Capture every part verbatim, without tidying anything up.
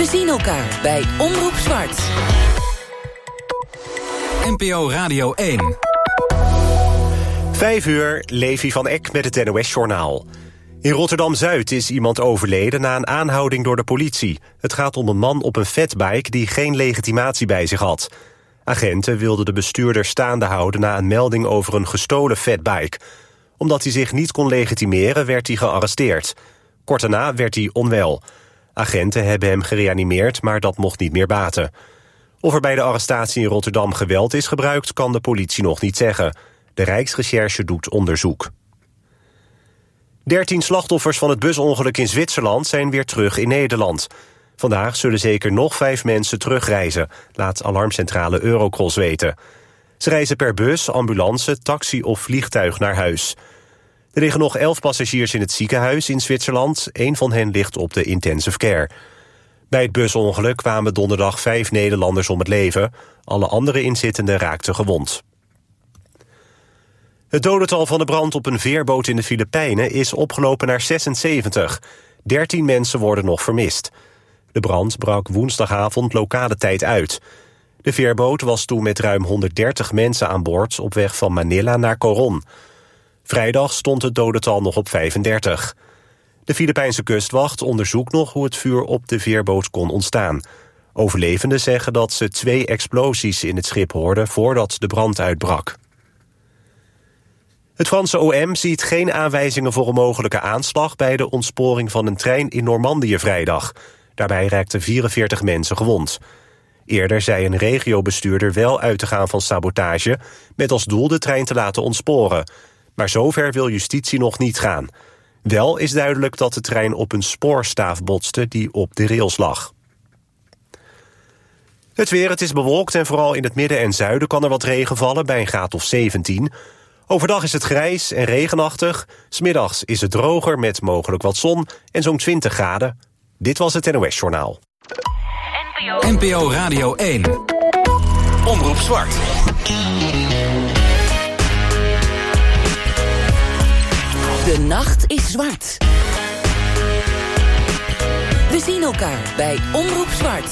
We zien elkaar bij Omroep Zwart. N P O Radio één. Vijf uur, Levi van Eck met het N O S-journaal. In Rotterdam-Zuid is iemand overleden na een aanhouding door de politie. Het gaat om een man op een fatbike die geen legitimatie bij zich had. Agenten wilden de bestuurder staande houden na een melding over een gestolen fatbike. Omdat hij zich niet kon legitimeren, werd hij gearresteerd. Kort daarna werd hij onwel. Agenten hebben hem gereanimeerd, maar dat mocht niet meer baten. Of er bij de arrestatie in Rotterdam geweld is gebruikt, kan de politie nog niet zeggen. De Rijksrecherche doet onderzoek. Dertien slachtoffers van het busongeluk in Zwitserland zijn weer terug in Nederland. Vandaag zullen zeker nog vijf mensen terugreizen, laat alarmcentrale Eurocross weten. Ze reizen per bus, ambulance, taxi of vliegtuig naar huis. Er liggen nog elf passagiers in het ziekenhuis in Zwitserland. Eén van hen ligt op de intensive care. Bij het busongeluk kwamen donderdag vijf Nederlanders om het leven. Alle andere inzittenden raakten gewond. Het dodental van de brand op een veerboot in de Filipijnen is opgelopen naar zesenzeventig. Dertien mensen worden nog vermist. De brand brak woensdagavond lokale tijd uit. De veerboot was toen met ruim honderddertig mensen aan boord op weg van Manila naar Coron. Vrijdag stond het dodental nog op vijfendertig. De Filipijnse kustwacht onderzoekt nog hoe het vuur op de veerboot kon ontstaan. Overlevenden zeggen dat ze twee explosies in het schip hoorden voordat de brand uitbrak. Het Franse O M ziet geen aanwijzingen voor een mogelijke aanslag bij de ontsporing van een trein in Normandië vrijdag. Daarbij raakten vierenveertig mensen gewond. Eerder zei een regiobestuurder wel uit te gaan van sabotage, met als doel de trein te laten ontsporen. Maar zover wil justitie nog niet gaan. Wel is duidelijk dat de trein op een spoorstaaf botste die op de rails lag. Het weer, het is bewolkt en vooral in het midden en zuiden kan er wat regen vallen bij een graad of zeventien. Overdag is het grijs en regenachtig. 's Middags is het droger met mogelijk wat zon en zo'n twintig graden. Dit was het N O S-journaal. N P O Radio één. Omroep Zwart. De nacht is zwart. We zien elkaar bij Omroep Zwart.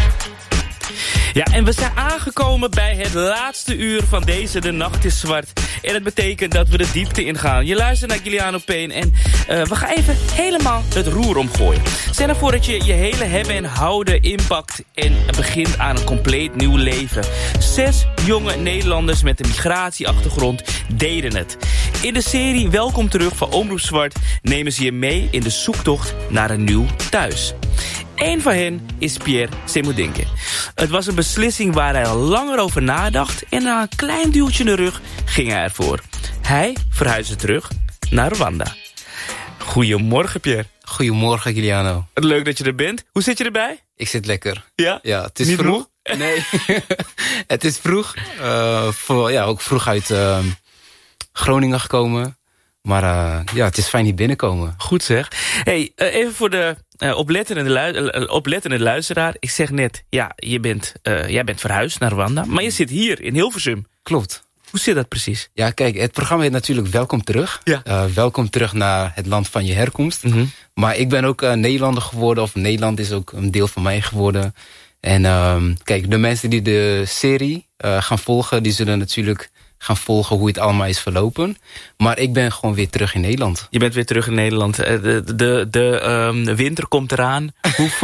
Ja, en we zijn aangekomen bij het laatste uur van deze De Nacht is Zwart. En dat betekent dat we de diepte ingaan. Je luistert naar Giuliano Payne en uh, we gaan even helemaal het roer omgooien. Stel ervoor dat je je hele hebben en houden inpakt en begint aan een compleet nieuw leven. Zes jonge Nederlanders met een migratieachtergrond deden het. In de serie Welkom terug van Omroep Zwart nemen ze je mee in de zoektocht naar een nieuw thuis. Eén van hen is Pierre Semodinke. Het was een beslissing waar hij al langer over nadacht en na een klein duwtje in de rug ging hij ervoor. Hij verhuisde terug naar Rwanda. Goedemorgen, Pierre. Goedemorgen, Giuliano. Leuk dat je er bent. Hoe zit je erbij? Ik zit lekker. Ja? Ja, het is Niet vroeg. Moe? Nee, het is vroeg. Uh, voor, ja, ook vroeg uit uh, Groningen gekomen. Maar uh, ja, het is fijn hier binnenkomen. Goed zeg. Hey, uh, even voor de uh, oplettende, lu- uh, oplettende luisteraar. Ik zeg net, ja, je bent, uh, jij bent verhuisd naar Rwanda. Maar je zit hier in Hilversum. Klopt. Hoe zit dat precies? Ja, kijk, het programma heet natuurlijk Welkom terug. Ja. Uh, welkom terug naar het land van je herkomst. Mm-hmm. Maar ik ben ook uh, Nederlander geworden. Of Nederland is ook een deel van mij geworden. En uh, kijk, de mensen die de serie uh, gaan volgen, die zullen natuurlijk gaan volgen hoe het allemaal is verlopen. Maar ik ben gewoon weer terug in Nederland. Je bent weer terug in Nederland. De, de, de, um, de winter komt eraan.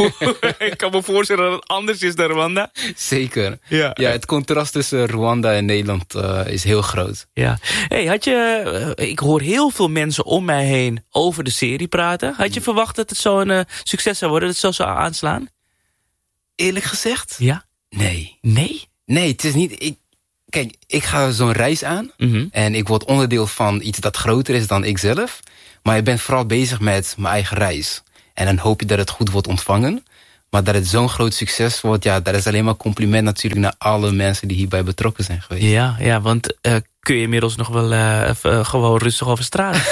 Ik kan me voorstellen dat het anders is dan Rwanda. Zeker. Ja, ja, het contrast tussen Rwanda en Nederland uh, is heel groot. Ja. Hey, had je, uh, ik hoor heel veel mensen om mij heen over de serie praten. Had je verwacht dat het zo'n uh, succes zou worden, dat het zo zou aanslaan? Eerlijk gezegd? Ja. Nee. Nee? Nee, het is niet... Ik, kijk, ik ga zo'n reis aan. Mm-hmm. En ik word onderdeel van iets dat groter is dan ikzelf. Maar ik ben vooral bezig met mijn eigen reis. En dan hoop je dat het goed wordt ontvangen. Maar dat het zo'n groot succes wordt, ja, dat is alleen maar compliment natuurlijk naar alle mensen die hierbij betrokken zijn geweest. Ja, ja, want uh, kun je inmiddels nog wel uh, even, uh, gewoon rustig over straat?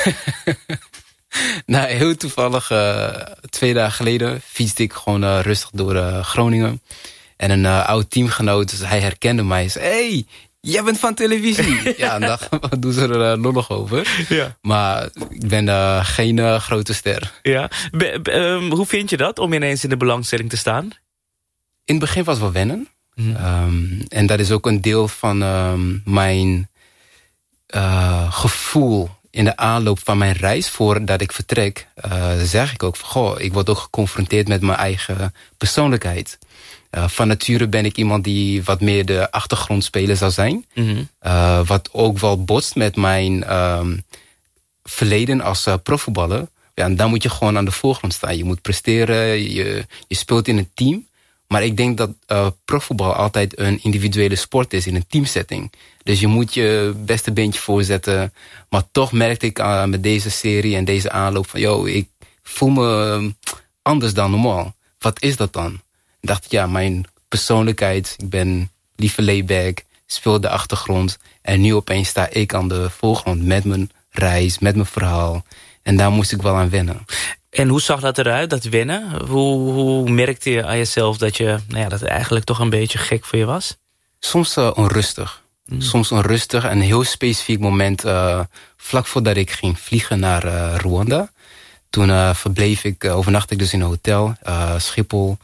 Nou, heel toevallig, uh, twee dagen geleden fietste ik gewoon uh, rustig door uh, Groningen. En een uh, oud teamgenoot, dus hij herkende mij en zei, hey, jij bent van televisie. Ja, en dan wat doen ze er uh, lollig over. Ja. Maar ik ben uh, geen uh, grote ster. Ja. Be, be, um, hoe vind je dat om ineens in de belangstelling te staan? in het begin was het wel wennen. Mm. Um, en dat is ook een deel van um, mijn uh, gevoel in de aanloop van mijn reis. Voordat ik vertrek, uh, zeg ik ook van, goh, ik word ook geconfronteerd met mijn eigen persoonlijkheid. Uh, van nature ben ik iemand die wat meer de achtergrondspeler zou zijn. Mm-hmm. Uh, wat ook wel botst met mijn um, verleden als uh, profvoetballer. Ja, en dan moet je gewoon aan de voorgrond staan. Je moet presteren, je, je speelt in een team. Maar ik denk dat uh, profvoetbal altijd een individuele sport is in een teamsetting. Dus je moet je beste beentje voorzetten. Maar toch merkte ik uh, met deze serie en deze aanloop van, yo, ik voel me uh, anders dan normaal. Wat is dat dan? Ik dacht, ja, mijn persoonlijkheid. Ik ben liever layback, speel de achtergrond. En nu opeens sta ik aan de voorgrond met mijn reis, met mijn verhaal. En daar moest ik wel aan wennen. En hoe zag dat eruit, dat wennen? Hoe, hoe merkte je aan jezelf dat, je, nou ja, dat het eigenlijk toch een beetje gek voor je was? Soms uh, onrustig. Mm. Soms onrustig. Een heel specifiek moment, uh, vlak voordat ik ging vliegen naar uh, Rwanda. Toen uh, verbleef ik, uh, overnachtte ik dus in een hotel, uh, Schiphol.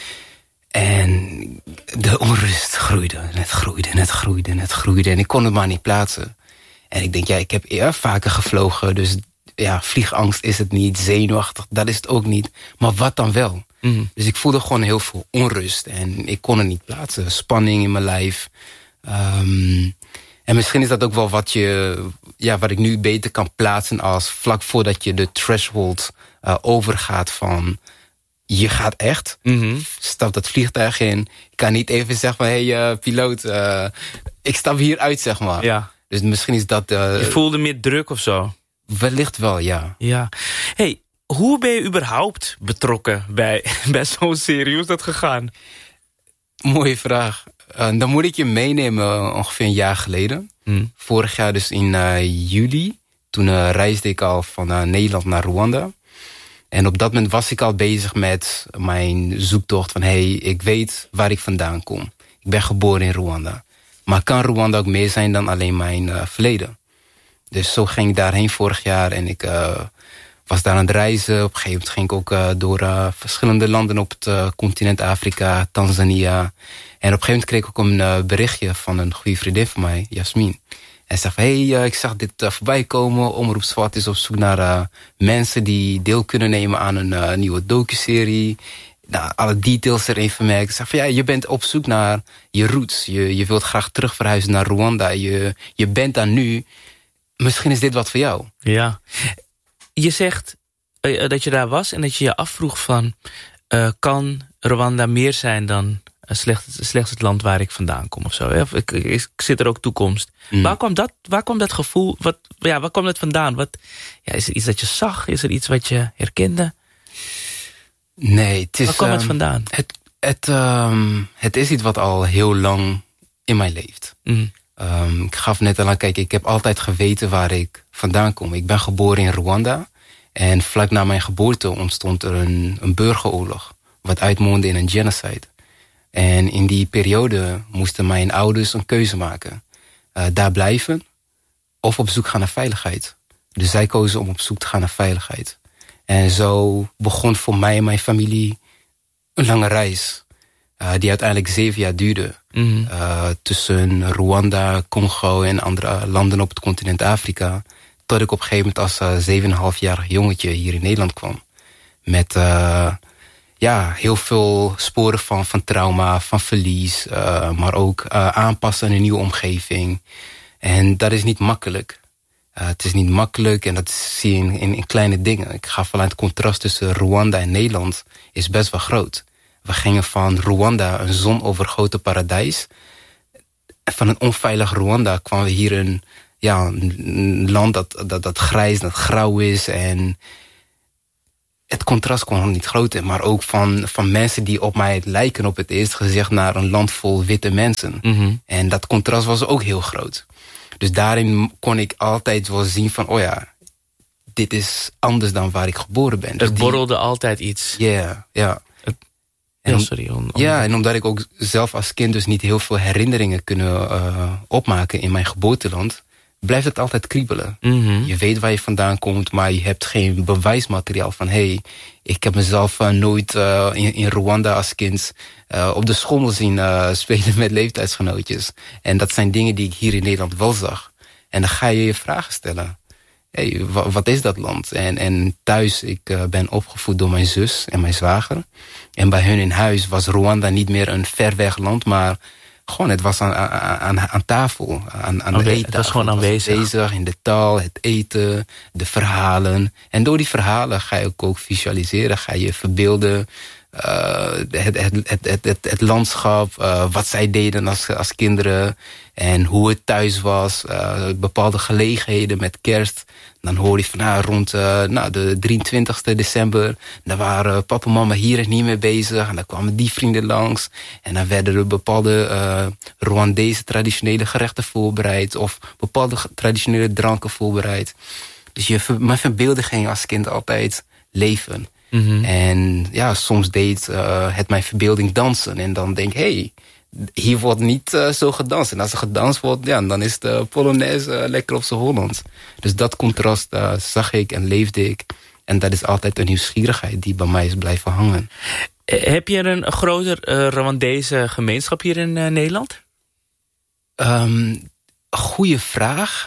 En de onrust groeide en het groeide en het groeide en het groeide. En ik kon het maar niet plaatsen. En ik denk, ja, ik heb eer vaker gevlogen, dus ja, vliegangst is het niet, zenuwachtig, dat is het ook niet. Maar wat dan wel? Mm. Dus ik voelde gewoon heel veel onrust en ik kon het niet plaatsen. Spanning in mijn lijf. Um, en misschien is dat ook wel wat, je, ja, wat ik nu beter kan plaatsen als vlak voordat je de threshold uh, overgaat van, je gaat echt, mm-hmm. stap dat vliegtuig in. Ik kan niet even zeggen van, hé hey, uh, piloot, uh, ik stap hier uit, zeg maar. Ja. Dus misschien is dat... Uh, je voelde meer druk of zo? Wellicht wel, ja. Ja. Hey, hoe ben je überhaupt betrokken bij, bij zo'n serie? Hoe is dat gegaan? Mooie vraag. Uh, dan moet ik je meenemen ongeveer een jaar geleden. Hmm. Vorig jaar dus in uh, juli. Toen uh, reisde ik al van uh, Nederland naar Rwanda. En op dat moment was ik al bezig met mijn zoektocht van, hey, ik weet waar ik vandaan kom. Ik ben geboren in Rwanda. Maar kan Rwanda ook meer zijn dan alleen mijn uh, verleden? Dus zo ging ik daarheen vorig jaar en ik uh, was daar aan het reizen. Op een gegeven moment ging ik ook uh, door uh, verschillende landen op het uh, continent Afrika, Tanzania. En op een gegeven moment kreeg ik ook een uh, berichtje van een goede vriendin van mij, Jasmin. En ze zei van, hé, hey, uh, ik zag dit uh, voorbij komen. Omroep Zwart is op zoek naar uh, mensen die deel kunnen nemen aan een uh, nieuwe docuserie. Nou, alle details erin vermerkt. Ik zei van, ja, je bent op zoek naar je roots. Je, je wilt graag terug verhuizen naar Rwanda. Je, je bent daar nu. Misschien is dit wat voor jou. Ja. Je zegt uh, dat je daar was en dat je je afvroeg van, Uh, kan Rwanda meer zijn dan uh, slechts, slechts het land waar ik vandaan kom of zo? Hè? Of, ik, ik, ik zit er ook toekomst. Mm. Waar, kwam dat, waar kwam dat gevoel, wat, ja, waar kwam dat vandaan? Wat, ja, is er iets dat je zag? Is er iets wat je herkende? Nee, het is... Waar kwam um, het vandaan? Het, het, um, het is iets wat al heel lang in mij leeft. Mm. Um, ik gaf net al aan, kijk, ik heb altijd geweten waar ik vandaan kom. Ik ben geboren in Rwanda. En vlak na mijn geboorte ontstond er een, een burgeroorlog. Wat uitmondde in een genocide. En in die periode moesten mijn ouders een keuze maken. Uh, daar blijven of op zoek gaan naar veiligheid. Dus zij kozen om op zoek te gaan naar veiligheid. En zo begon voor mij en mijn familie een lange reis. Uh, die uiteindelijk zeven jaar duurde. Mm-hmm. Uh, tussen Rwanda, Congo en andere landen op het continent Afrika. Tot ik op een gegeven moment als uh, zeven en een halfjarig jongetje hier in Nederland kwam. Met uh, ja, heel veel sporen van, van trauma, van verlies. Uh, maar ook uh, aanpassen aan een nieuwe omgeving. En dat is niet makkelijk. Uh, het is niet makkelijk en dat zie je in, in, in kleine dingen. Ik gaf al aan het contrast tussen Rwanda en Nederland is best wel groot. We gingen van Rwanda, een zonovergoten paradijs. Van een onveilig Rwanda kwamen we hier een, ja, een land dat, dat, dat grijs, dat grauw is. En het contrast kon nog niet groter. Maar ook van, van mensen die op mij lijken op het eerste gezicht naar een land vol witte mensen. Mm-hmm. En dat contrast was ook heel groot. Dus daarin kon ik altijd wel zien van, oh ja, dit is anders dan waar ik geboren ben. Dus het borrelde die, altijd iets. Ja, yeah, ja. En, sorry, om, om... Ja, en omdat ik ook zelf als kind dus niet heel veel herinneringen kunnen uh, opmaken in mijn geboorteland, blijft het altijd kriebelen. Mm-hmm. Je weet waar je vandaan komt, maar je hebt geen bewijsmateriaal van... hé, hey, ik heb mezelf uh, nooit uh, in, in Rwanda als kind uh, op de schommel zien uh, spelen met leeftijdsgenootjes. En dat zijn dingen die ik hier in Nederland wel zag. En dan ga je je vragen stellen. Hey, w- wat is dat land? En, en thuis, ik uh, ben opgevoed door mijn zus en mijn zwager. En bij hun in huis was Rwanda niet meer een ver weg land, maar gewoon, het was aan, aan, aan tafel, aan, aan de eettafel. Het was gewoon aanwezig. aanwezig in de taal, het eten, de verhalen. En door die verhalen ga je ook, ook visualiseren, ga je verbeelden. Uh, het, het, het, het, het, het landschap, uh, wat zij deden als, als kinderen en hoe het thuis was, uh, bepaalde gelegenheden met kerst. Dan hoor je van nou, rond uh, nou, de drieëntwintigste december, dan waren papa en mama hier en niet mee bezig en dan kwamen die vrienden langs en dan werden er bepaalde uh, Rwandese traditionele gerechten voorbereid of bepaalde traditionele dranken voorbereid. Dus je, mijn verbeelding ging als kind altijd leven. Mm-hmm. En ja, soms deed uh, het mijn verbeelding dansen. En dan denk ik, hé, hey, hier wordt niet uh, zo gedanst. En als er gedanst wordt, ja, dan is de Polonaise uh, lekker op z'n Hollands. Dus dat contrast uh, zag ik en leefde ik. En dat is altijd een nieuwsgierigheid die bij mij is blijven hangen. Heb je een groter uh, Rwandese gemeenschap hier in uh, Nederland? Um, goeie vraag.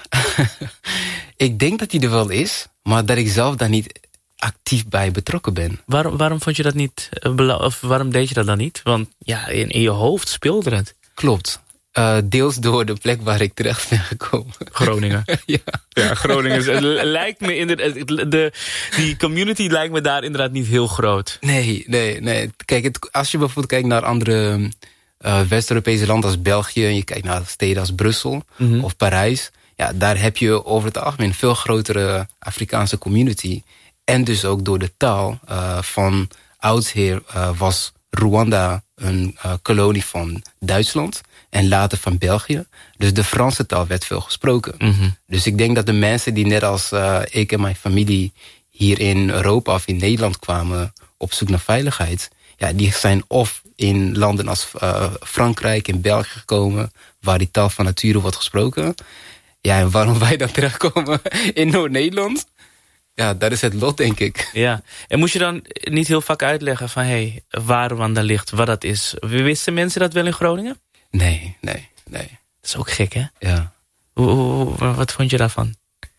Ik denk dat die er wel is, maar dat ik zelf daar niet actief bij betrokken ben. Waarom, waarom vond je dat niet, of waarom deed je dat dan niet? Want ja, in, in je hoofd speelde het. Klopt. Uh, deels door de plek waar ik terecht ben gekomen. Groningen. Ja. Ja, Groningen. Is, het lijkt me inderdaad, de, die community lijkt me daar inderdaad niet heel groot. Nee, nee, nee. Kijk, het, als je bijvoorbeeld kijkt naar andere uh, West-Europese landen als België, en je kijkt naar steden als Brussel mm-hmm. of Parijs, ja, daar heb je over het algemeen een veel grotere Afrikaanse community. En dus ook door de taal uh, van oudsher uh, was Rwanda een uh, kolonie van Duitsland en later van België. Dus de Franse taal werd veel gesproken. Mm-hmm. Dus ik denk dat de mensen die net als uh, ik en mijn familie hier in Europa of in Nederland kwamen op zoek naar veiligheid, ja, die zijn of in landen als uh, Frankrijk en België gekomen, waar die taal van nature wordt gesproken. Ja, en waarom wij dan terechtkomen in Noord-Nederland? Ja, dat is het lot, denk ik. Ja, en moest je dan niet heel vaak uitleggen van, hé, hey, waar Rwanda ligt, wat dat is? Wisten mensen dat wel in Groningen? Nee, nee, nee. Dat is ook gek, hè? Ja. Hoe, hoe, wat vond je daarvan?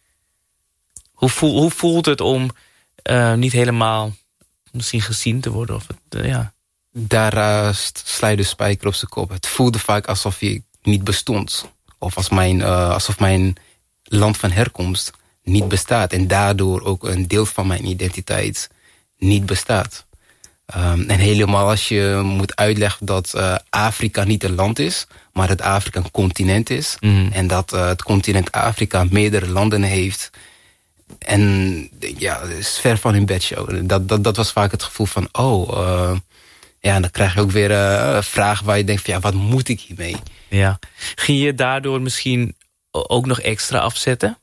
Hoe, voel, hoe voelt het om uh, niet helemaal misschien gezien te worden? Of het, uh, ja. Daar uh, sla je de spijker op zijn kop. Het voelde vaak alsof je niet bestond. Of als mijn, uh, alsof mijn land van herkomst niet bestaat. En daardoor ook een deel van mijn identiteit niet bestaat. Um, en helemaal als je moet uitleggen dat uh, Afrika niet een land is, maar dat Afrika een continent is. Mm. En dat uh, het continent Afrika meerdere landen heeft. En ja, het is ver van hun bedshow. Dat, dat, dat was vaak het gevoel van, oh, uh, ja, en dan krijg je ook weer uh, vragen waar je denkt van, ja, wat moet ik hiermee? Ja. Ging je daardoor misschien ook nog extra afzetten?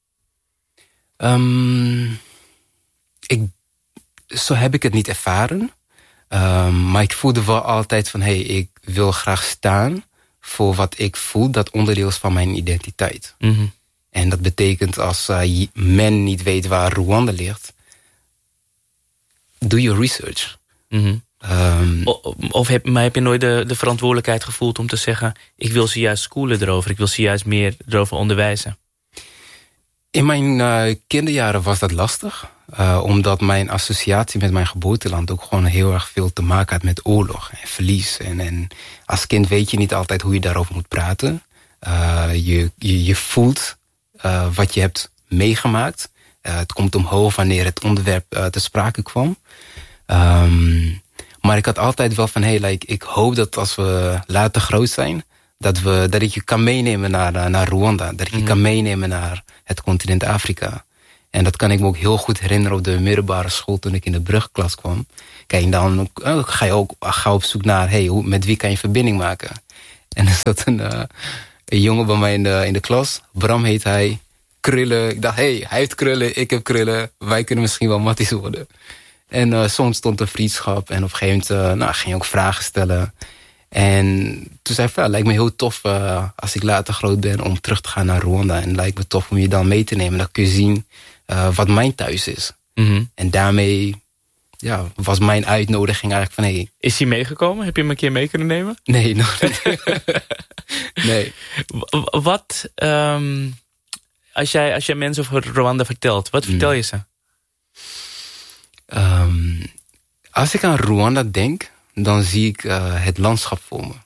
Um, ik, zo heb ik het niet ervaren. Um, maar ik voelde wel altijd van, hé, hey, ik wil graag staan voor wat ik voel, dat onderdeel is van mijn identiteit. Mm-hmm. En dat betekent als uh, men niet weet waar Rwanda ligt, doe je research. Mm-hmm. Um, of of heb, maar heb je nooit de, de verantwoordelijkheid gevoeld om te zeggen, ik wil ze juist schoolen erover, ik wil ze juist meer erover onderwijzen? In mijn uh, kinderjaren was dat lastig. Uh, omdat mijn associatie met mijn geboorteland ook gewoon heel erg veel te maken had met oorlog en verlies. En, en als kind weet je niet altijd hoe je daarover moet praten. Uh, je, je, je voelt uh, wat je hebt meegemaakt. Uh, het komt omhoog wanneer het onderwerp uh, te sprake kwam. Um, maar ik had altijd wel van, hey, like, ik hoop dat als we later groot zijn, dat, we, dat ik je kan meenemen naar, naar Rwanda. Dat ik je mm. kan meenemen naar het continent Afrika. En dat kan ik me ook heel goed herinneren op de middelbare school toen ik in de brugklas kwam. Kijk, en dan uh, ga je ook ga op zoek naar, hey, hoe, met wie kan je verbinding maken? En er zat een, uh, een jongen bij mij in de, in de klas. Bram heet hij. Krullen. Ik dacht, hey, hij heeft krullen, ik heb krullen. Wij kunnen misschien wel matties worden. En uh, soms stond een vriendschap. En op een gegeven moment uh, nou, ging je ook vragen stellen. En toen zei ik van, ja, lijkt me heel tof uh, als ik later groot ben om terug te gaan naar Rwanda. En het lijkt me tof om je dan mee te nemen. Dan kun je zien uh, wat mijn thuis is. Mm-hmm. En daarmee ja, was mijn uitnodiging eigenlijk van... Hey, is hij meegekomen? Heb je hem een keer mee kunnen nemen? Nee, nog niet. nee. W- wat, um, als, jij, als jij mensen over Rwanda vertelt, wat vertel mm. je ze? Um, als ik aan Rwanda denk, dan zie ik uh, het landschap voor me.